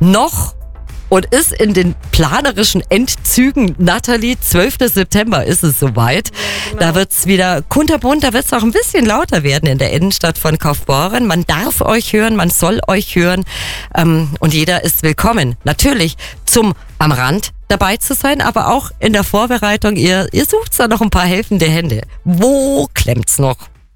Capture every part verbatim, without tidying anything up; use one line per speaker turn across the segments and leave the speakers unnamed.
noch und ist in den planerischen Endzügen. Nathalie, zwölfter September ist es soweit. Ja, genau. Da wird's wieder kunterbunt, da wird's auch ein bisschen lauter werden in der Innenstadt von Kaufbeuren. Man darf euch hören, man soll euch hören ähm, und jeder ist willkommen. Natürlich zum am Rand dabei zu sein, aber auch in der Vorbereitung. Ihr, ihr sucht da noch ein paar helfende Hände. Wo klemmt's noch?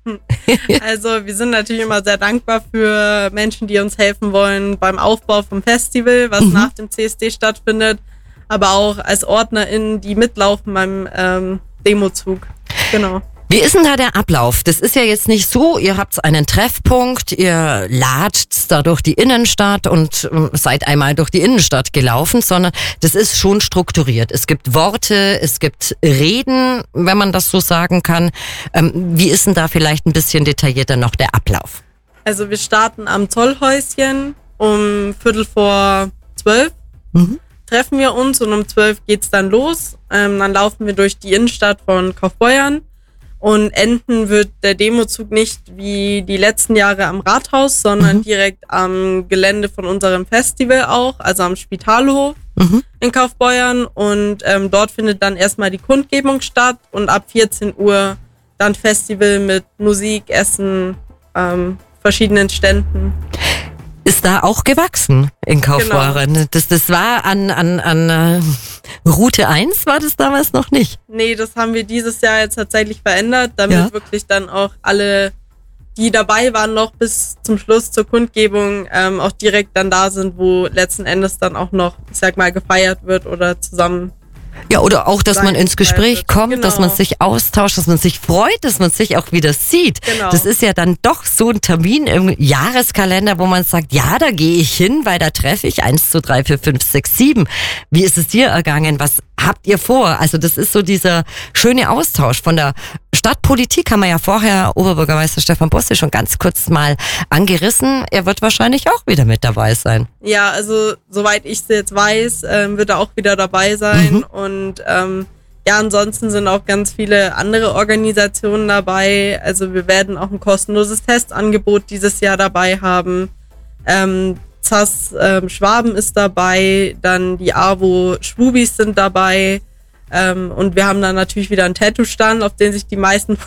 Also wir sind natürlich immer sehr dankbar für Menschen, die uns helfen wollen beim Aufbau vom Festival, was mhm. nach dem C S D stattfindet, aber auch als OrdnerInnen, die mitlaufen beim ähm, Demozug. Genau.
Wie ist denn da der Ablauf? Das ist ja jetzt nicht so, ihr habt einen Treffpunkt, ihr latscht da durch die Innenstadt und seid einmal durch die Innenstadt gelaufen, sondern das ist schon strukturiert. Es gibt Worte, es gibt Reden, wenn man das so sagen kann. Ähm, wie ist denn da vielleicht ein bisschen detaillierter noch der Ablauf?
Also wir starten am Zollhäuschen um Viertel vor zwölf. Mhm. Treffen wir uns und um zwölf geht's dann los. Ähm, dann laufen wir durch die Innenstadt von Kaufbeuren. Und enden wird der Demozug nicht wie die letzten Jahre am Rathaus, sondern mhm. direkt am Gelände von unserem Festival auch, also am Spitalhof mhm. in Kaufbeuren. Und ähm, dort findet dann erstmal die Kundgebung statt und ab vierzehn Uhr dann Festival mit Musik, Essen, ähm, verschiedenen Ständen.
Ist da auch gewachsen in Kaufbeuren. Genau. Das, das war an, an, an uh, Route eins war das damals noch nicht?
Nee, das haben wir dieses Jahr jetzt tatsächlich verändert, damit ja. wirklich dann auch alle, die dabei waren noch bis zum Schluss zur Kundgebung, ähm, auch direkt dann da sind, wo letzten Endes dann auch noch, ich sag mal, gefeiert wird oder zusammen.
Ja, oder auch, dass man ins Gespräch kommt, genau. dass man sich austauscht, dass man sich freut, dass man sich auch wieder sieht. Genau. Das ist ja dann doch so ein Termin im Jahreskalender, wo man sagt, ja, da gehe ich hin, weil da treffe ich eins, zwei, drei, vier, fünf, sechs, sieben. Wie ist es dir ergangen? Was habt ihr vor? Also das ist so dieser schöne Austausch. Von der Stadtpolitik haben wir ja vorher Oberbürgermeister Stefan Bosse schon ganz kurz mal angerissen. Er wird wahrscheinlich auch wieder mit dabei sein.
Ja, also soweit ich es jetzt weiß, ähm, wird er auch wieder dabei sein. Mhm. Und ähm, ja, ansonsten sind auch ganz viele andere Organisationen dabei. Also wir werden auch ein kostenloses Testangebot dieses Jahr dabei haben. Ähm, Z A S ähm, Schwaben ist dabei, dann die AWO Schwubis sind dabei. Ähm, und wir haben dann natürlich wieder einen Tattoo-Stand, auf den sich die meisten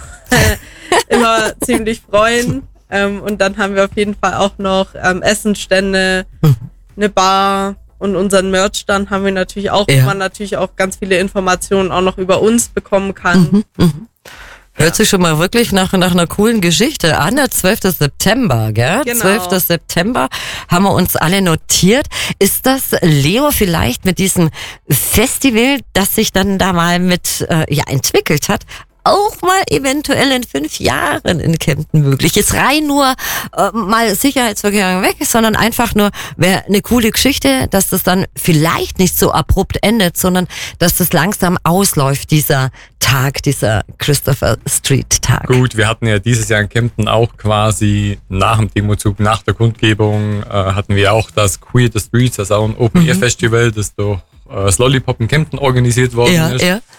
immer ziemlich freuen. Ähm, und dann haben wir auf jeden Fall auch noch ähm, Essensstände, eine Bar und unseren Merch-Stand haben wir natürlich auch, ja. wo man natürlich auch ganz viele Informationen auch noch über uns bekommen kann.
Mhm, mh. Hört sich schon mal wirklich nach, nach einer coolen Geschichte an. Der zwölfter September, gell?
Genau.
zwölfter September haben wir uns alle notiert. Ist das, Leo, vielleicht mit diesem Festival, das sich dann da mal mit äh, ja entwickelt hat, auch mal eventuell in fünf Jahren in Kempten möglich ist? Rein nur äh, mal Sicherheitsverkehr weg, sondern einfach nur, wäre eine coole Geschichte, dass das dann vielleicht nicht so abrupt endet, sondern dass das langsam ausläuft, dieser Tag, dieser Christopher Street Tag.
Gut, wir hatten ja dieses Jahr in Kempten auch quasi nach dem Demozug, nach der Kundgebung, äh, hatten wir auch das Queer the Streets, das ist auch ein Open-Air-Festival, das durch äh, das Lollipop in Kempten organisiert worden
ja,
ist.
Ja.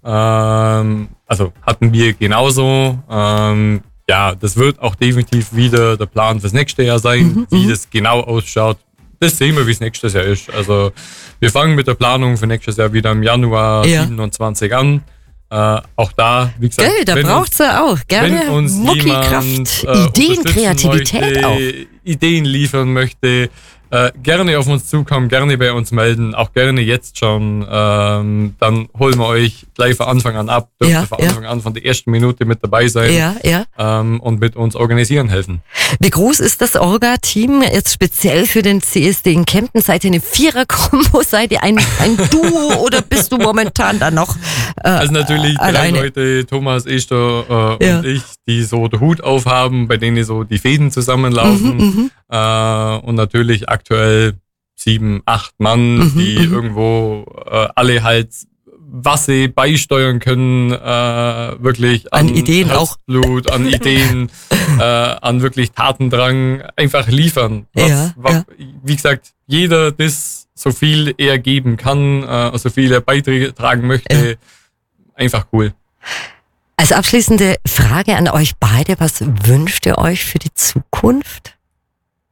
Ähm, also hatten wir genauso. Ähm, ja, das wird auch definitiv wieder der Plan fürs nächste Jahr sein. Mhm, wie das genau ausschaut, das sehen wir, wie es nächstes Jahr ist. Also wir fangen mit der Planung für nächstes Jahr wieder im Januar ja. siebenundzwanzig an. Äh, auch da, wie gesagt,
Gell, da braucht's ja auch. Gerne
wenn uns
Mucki,
jemand,
Kraft,
äh,
Ideen, Kreativität
möchte,
auch.
Ideen liefern möchte, äh, gerne auf uns zukommen, gerne bei uns melden, auch gerne jetzt schon. Ähm, dann holen wir euch gleich von Anfang an ab, dürft
ja,
ihr von
ja.
Anfang an von der ersten Minute mit dabei sein
ja, ja.
Ähm, und mit uns organisieren helfen.
Wie groß ist das Orga-Team jetzt speziell für den C S D in Kempten? Seid ihr eine Vierer-Kombo? Seid ihr ein, ein Duo oder bist du momentan da noch äh,
Also natürlich drei
alleine?
Leute, Thomas, Esther äh,
ja.
und ich, die so den Hut aufhaben, bei denen so die Fäden zusammenlaufen. Mhm, äh, und natürlich aktuell sieben, acht Mann, mhm, die mhm. irgendwo äh, alle halt was sie beisteuern können, äh, wirklich an,
an Ideen
Herzblut,
auch.
an Ideen, äh, an wirklich Tatendrang einfach liefern. Was,
ja,
was,
ja.
Wie gesagt, jeder das so viel er geben kann, äh, so viel er beitragen möchte, ja. einfach cool.
Als abschließende Frage an euch beide, was wünscht ihr euch für die Zukunft?